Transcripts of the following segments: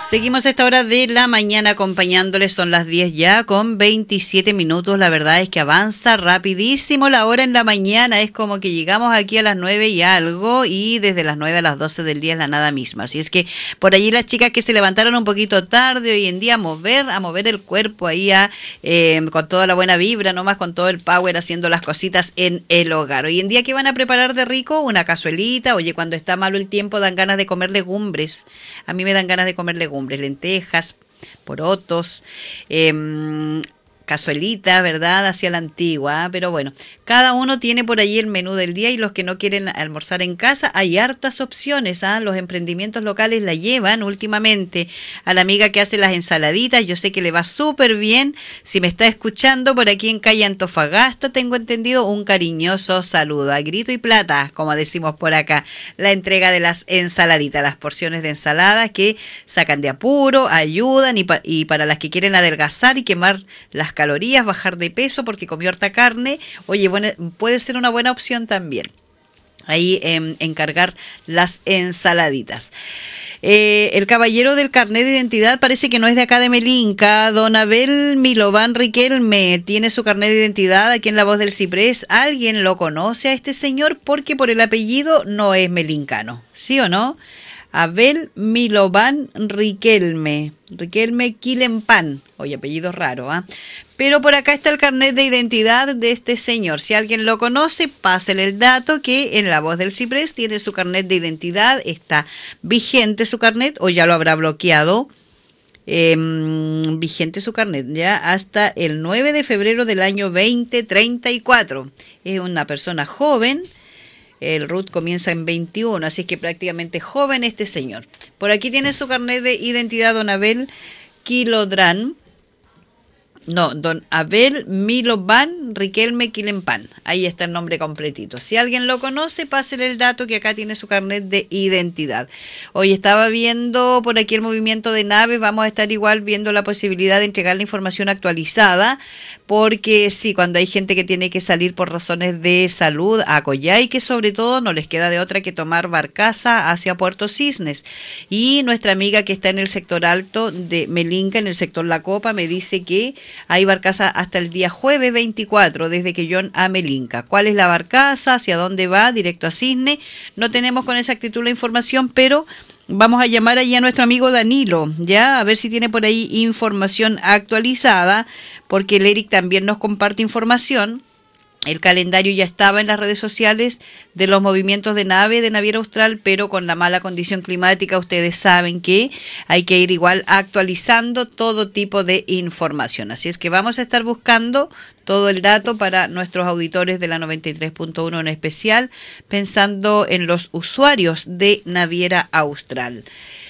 Seguimos a esta hora de la mañana acompañándoles, son las 10 ya con 27 minutos, la verdad es que avanza rapidísimo la hora en la mañana, es como que llegamos aquí a las 9 y algo y desde las 9 a las 12 del día es la nada misma, así es que por allí las chicas que se levantaron un poquito tarde hoy en día a mover el cuerpo ahí con toda la buena vibra, nomás con todo el power haciendo las cositas en el hogar. Hoy en día, ¿qué van a preparar de rico? Una cazuelita, oye, cuando está malo el tiempo dan ganas de comer legumbres, a mí me dan ganas de comer legumbres, lentejas, porotos, cazuelita, ¿verdad? Hacia la antigua, pero bueno, cada uno tiene por allí el menú del día y los que no quieren almorzar en casa, hay hartas opciones, Los emprendimientos locales la llevan últimamente a la amiga que hace las ensaladitas, yo sé que le va súper bien, si me está escuchando por aquí en calle Antofagasta, tengo entendido, un cariñoso saludo, a grito y plata, como decimos por acá, la entrega de las ensaladitas, las porciones de ensaladas que sacan de apuro, ayudan y para las que quieren adelgazar y quemar las calorías, bajar de peso porque comió harta carne, oye, bueno, puede ser una buena opción también. Ahí encargar las ensaladitas. El caballero del carnet de identidad parece que no es de acá de Melinca. Don Abel Milovan Riquelme tiene su carnet de identidad aquí en La Voz del Ciprés. ¿Alguien lo conoce a este señor? Porque por el apellido no es melincano, ¿sí o no? Abel Milovan Riquelme Quilempan, oye, apellido raro, Pero por acá está el carnet de identidad de este señor. Si alguien lo conoce, pásele el dato que en La Voz del Ciprés tiene su carnet de identidad, está vigente su carnet o ya lo habrá bloqueado. Vigente su carnet ya hasta el 9 de febrero del año 2034. Es una persona joven. El RUT comienza en 21, así es que prácticamente joven este señor. Por aquí tiene su carnet de identidad don Abel Quilodrán. No, don Abel Milovan Riquelme Quilempan. Ahí está el nombre completito. Si alguien lo conoce, pásele el dato que acá tiene su carnet de identidad. Hoy estaba viendo por aquí el movimiento de naves. Vamos a estar igual viendo la posibilidad de entregar la información actualizada. Porque sí, cuando hay gente que tiene que salir por razones de salud a Coyhaique, sobre todo, no les queda de otra que tomar barcaza hacia Puerto Cisnes. Y nuestra amiga que está en el sector alto de Melinca, en el sector La Copa, me dice que hay barcaza hasta el día jueves 24 desde Quellón a Melinca. ¿Cuál es la barcaza? ¿Hacia dónde va? Directo a Cisne. No tenemos con exactitud la información, pero vamos a llamar allí a nuestro amigo Danilo, ya, a ver si tiene por ahí información actualizada, porque el Eric también nos comparte información. El calendario ya estaba en las redes sociales de los movimientos de Naviera Austral, pero con la mala condición climática ustedes saben que hay que ir igual actualizando todo tipo de información. Así es que vamos a estar buscando todo el dato para nuestros auditores de la 93.1 en especial, pensando en los usuarios de Naviera Austral.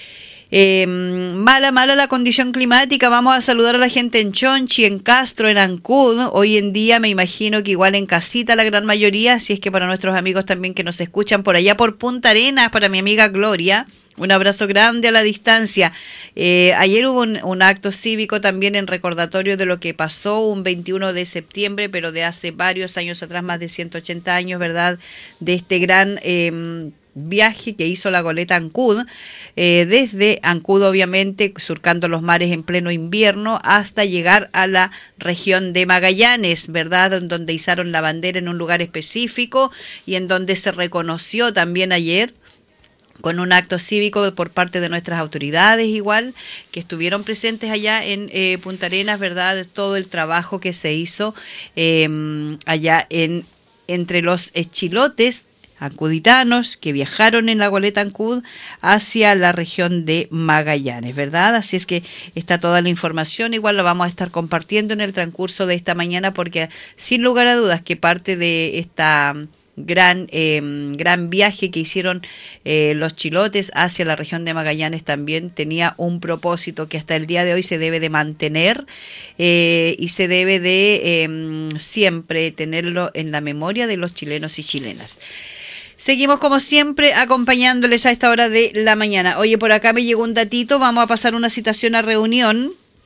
Mala la condición climática. Vamos a saludar a la gente en Chonchi, en Castro, en Ancud. Hoy en día me imagino que igual en casita la gran mayoría, así es que para nuestros amigos también que nos escuchan por allá por Punta Arenas, para mi amiga Gloria, un abrazo grande a la distancia. Ayer hubo un acto cívico también en recordatorio de lo que pasó un 21 de septiembre, pero de hace varios años atrás, más de 180 años, ¿verdad? De este gran viaje que hizo la goleta Ancud, desde Ancud obviamente surcando los mares en pleno invierno hasta llegar a la región de Magallanes, ¿verdad? En donde izaron la bandera en un lugar específico y en donde se reconoció también ayer con un acto cívico por parte de nuestras autoridades igual, que estuvieron presentes allá en Punta Arenas, ¿verdad? Todo el trabajo que se hizo allá entre los chilotes ancuditanos que viajaron en la goleta Ancud hacia la región de Magallanes, ¿verdad? Así es que está toda la información, igual la vamos a estar compartiendo en el transcurso de esta mañana, porque sin lugar a dudas que parte de esta gran viaje que hicieron los chilotes hacia la región de Magallanes también tenía un propósito que hasta el día de hoy se debe de mantener y se debe de siempre tenerlo en la memoria de los chilenos y chilenas. Seguimos como siempre acompañándoles a esta hora de la mañana. Oye, por acá me llegó un datito, vamos a pasar una citación a reunión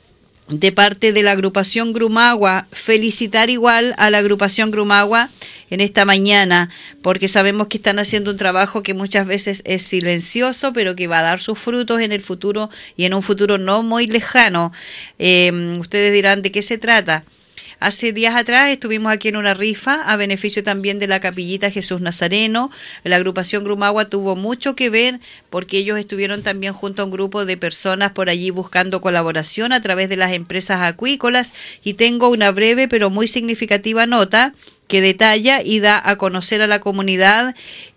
de parte de la agrupación Grumagua, felicitar igual a la agrupación Grumagua en esta mañana, porque sabemos que están haciendo un trabajo que muchas veces es silencioso, pero que va a dar sus frutos en el futuro y en un futuro no muy lejano. Ustedes dirán, ¿de qué se trata? Hace días atrás estuvimos aquí en una rifa a beneficio también de la Capillita Jesús Nazareno. La agrupación Grumagua tuvo mucho que ver porque ellos estuvieron también junto a un grupo de personas por allí buscando colaboración a través de las empresas acuícolas, y tengo una breve pero muy significativa nota que detalla y da a conocer a la comunidad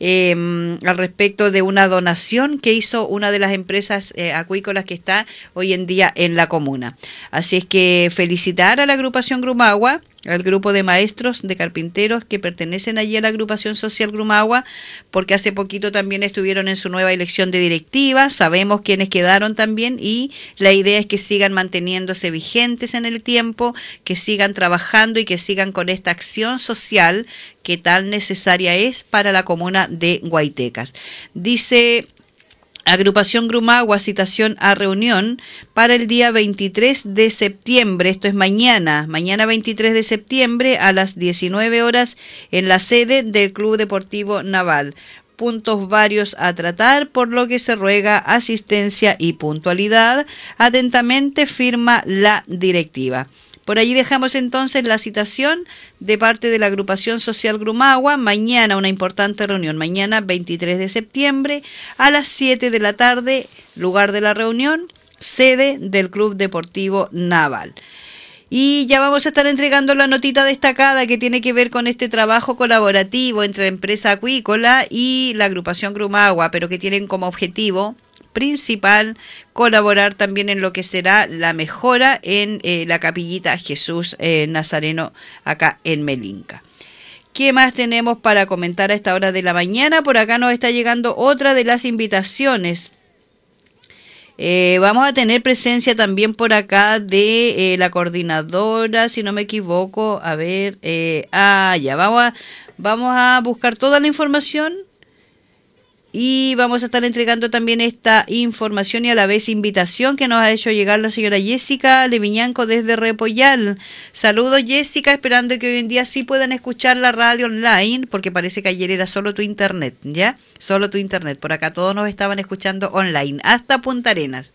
al respecto de una donación que hizo una de las empresas acuícolas que está hoy en día en la comuna. Así es que felicitar a la agrupación Grumagua, al grupo de maestros, de carpinteros que pertenecen allí a la agrupación social Grumagua, porque hace poquito también estuvieron en su nueva elección de directiva. Sabemos quiénes quedaron también, y la idea es que sigan manteniéndose vigentes en el tiempo, que sigan trabajando y que sigan con esta acción social que tan necesaria es para la comuna de Guaitecas. Dice Agrupación Grumagua, citación a reunión para el día 23 de septiembre, esto es mañana 23 de septiembre a las 19 horas en la sede del Club Deportivo Naval. Puntos varios a tratar, por lo que se ruega asistencia y puntualidad. Atentamente, firma la directiva. Por allí dejamos entonces la citación de parte de la agrupación social Grumagua. Mañana una importante reunión, mañana 23 de septiembre a las 7 de la tarde, lugar de la reunión, sede del Club Deportivo Naval. Y ya vamos a estar entregando la notita destacada que tiene que ver con este trabajo colaborativo entre la empresa acuícola y la agrupación Grumagua, pero que tienen como objetivo principal colaborar también en lo que será la mejora en la Capillita Jesús Nazareno acá en Melinca. ¿Qué más tenemos para comentar a esta hora de la mañana? Por acá nos está llegando otra de las invitaciones. Vamos a tener presencia también por acá de la coordinadora, si no me equivoco. A ver, ya vamos a buscar toda la información. Y vamos a estar entregando también esta información y a la vez invitación que nos ha hecho llegar la señora Jessica Leviñanco desde Repollal. Saludos, Jessica, esperando que hoy en día sí puedan escuchar la radio online, porque parece que ayer era solo tu internet, ¿ya? Solo tu internet. Por acá todos nos estaban escuchando online, hasta Punta Arenas.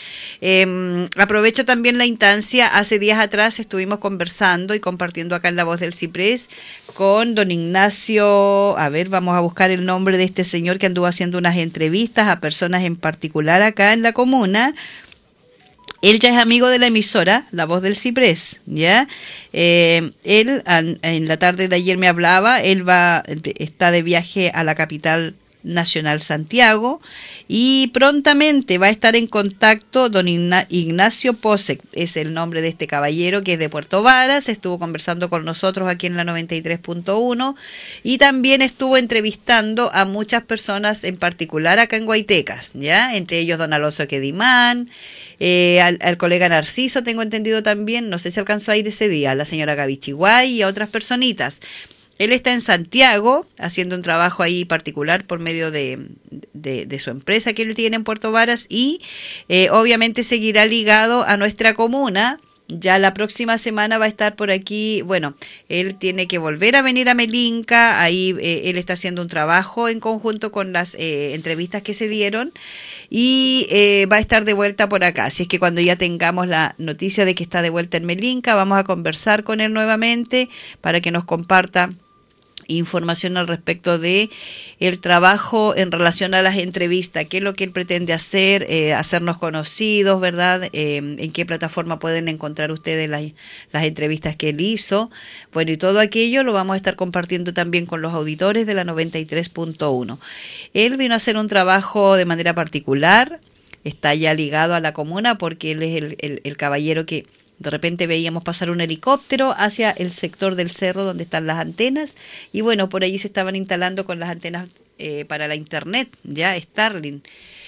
Aprovecho también la instancia. Hace días atrás estuvimos conversando y compartiendo acá en La Voz del Ciprés con don Ignacio. A ver, vamos a buscar el nombre de este señor que anduvo haciendo unas entrevistas a personas en particular acá en la comuna. Él ya es amigo de la emisora La Voz del Ciprés, ¿ya? Él en la tarde de ayer me hablaba. Él está de viaje a la capital nacional, Santiago, y prontamente va a estar en contacto don Ignacio Posek, es el nombre de este caballero, que es de Puerto Varas. Estuvo conversando con nosotros aquí en la 93.1 y también estuvo entrevistando a muchas personas en particular acá en Guaitecas, ¿ya? Entre ellos don Alonso Quedimán, al colega Narciso, tengo entendido también, no sé si alcanzó a ir ese día, la señora Gaby Chihuay y a otras personitas. Él está en Santiago haciendo un trabajo ahí particular por medio de su empresa que él tiene en Puerto Varas, y obviamente seguirá ligado a nuestra comuna. Ya la próxima semana va a estar por aquí. Bueno, él tiene que volver a venir a Melinca. Ahí él está haciendo un trabajo en conjunto con las entrevistas que se dieron, y va a estar de vuelta por acá. Así es que cuando ya tengamos la noticia de que está de vuelta en Melinca, vamos a conversar con él nuevamente para que nos comparta información al respecto de el trabajo en relación a las entrevistas, qué es lo que él pretende hacer, hacernos conocidos, ¿verdad? En qué plataforma pueden encontrar ustedes las entrevistas que él hizo. Bueno, y todo aquello lo vamos a estar compartiendo también con los auditores de la 93.1. Él vino a hacer un trabajo de manera particular, está ya ligado a la comuna porque él es el caballero que de repente veíamos pasar un helicóptero hacia el sector del cerro donde están las antenas, y bueno, por allí se estaban instalando con las antenas para la internet, ya Starlink.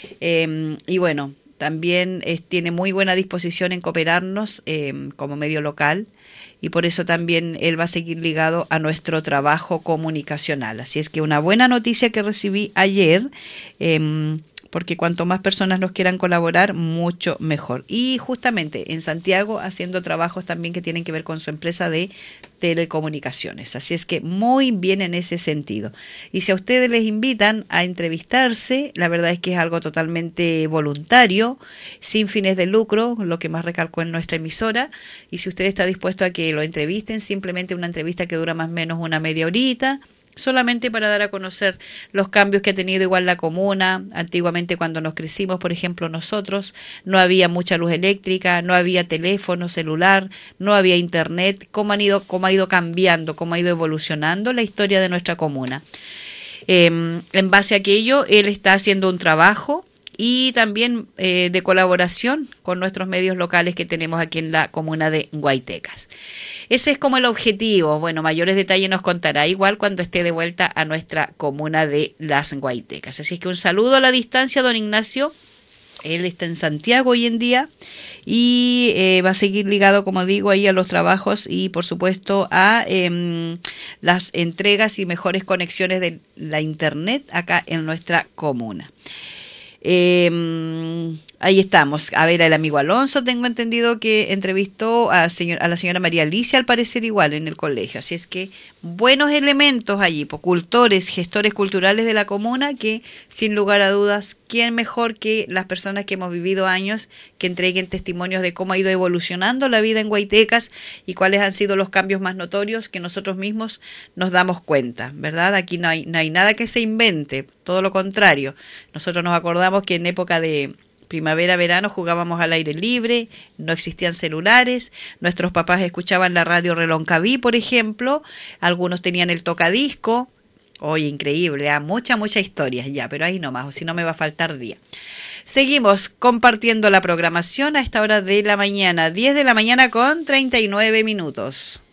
Y bueno, también tiene muy buena disposición en cooperarnos como medio local, y por eso también él va a seguir ligado a nuestro trabajo comunicacional. Así es que una buena noticia que recibí ayer porque cuanto más personas nos quieran colaborar, mucho mejor. Y justamente en Santiago haciendo trabajos también que tienen que ver con su empresa de telecomunicaciones. Así es que muy bien en ese sentido. Y si a ustedes les invitan a entrevistarse, la verdad es que es algo totalmente voluntario, sin fines de lucro, lo que más recalcó en nuestra emisora. Y si usted está dispuesto a que lo entrevisten, simplemente una entrevista que dura más o menos una media horita, solamente para dar a conocer los cambios que ha tenido igual la comuna. Antiguamente cuando nos crecimos, por ejemplo, nosotros, no había mucha luz eléctrica, no había teléfono celular, no había internet, cómo ha ido cambiando, cómo ha ido evolucionando la historia de nuestra comuna. En base a aquello, él está haciendo un trabajo y también de colaboración con nuestros medios locales que tenemos aquí en la comuna de Guaitecas. Ese es como el objetivo. Bueno, mayores detalles nos contará igual cuando esté de vuelta a nuestra comuna de Las Guaitecas. Así es que un saludo a la distancia, don Ignacio. Él está en Santiago hoy en día y va a seguir ligado, como digo, ahí a los trabajos y por supuesto a las entregas y mejores conexiones de la internet acá en nuestra comuna. Ahí estamos. A ver, el amigo Alonso, tengo entendido que entrevistó a la señora María Alicia, al parecer igual, en el colegio. Así es que buenos elementos allí, cultores, gestores culturales de la comuna, que sin lugar a dudas, ¿quién mejor que las personas que hemos vivido años que entreguen testimonios de cómo ha ido evolucionando la vida en Guaitecas y cuáles han sido los cambios más notorios que nosotros mismos nos damos cuenta, ¿verdad? Aquí no hay nada que se invente, todo lo contrario. Nosotros nos acordamos que en época de primavera, verano jugábamos al aire libre, no existían celulares, nuestros papás escuchaban la radio Reloncaví, por ejemplo, algunos tenían el tocadisco. Oye, increíble, mucha historia ya, pero ahí nomás, o si no me va a faltar día. Seguimos compartiendo la programación a esta hora de la mañana, 10 de la mañana con 39 minutos.